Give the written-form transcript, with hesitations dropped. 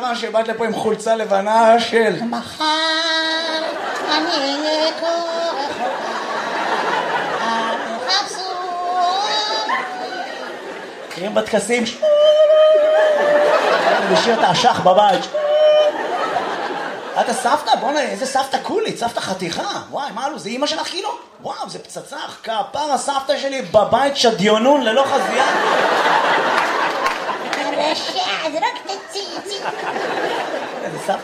פעם שבאת לפה עם חולצה לבנה של... מחר אני אהיה כה רחוקה, אל תחפשו. מכירים בטקסים? בשיר את האשך בבית. את הסבתא? בוא'נה, איזה סבתא קולית, סבתא חתיכה. וואי, מה אלו? זה אמא שלך כאילו? וואו, זה פצצה. כפר הסבתא שלי בבית שדיונון ללא חזייה. הרשע, זה רק תציצי. איזה סבתא.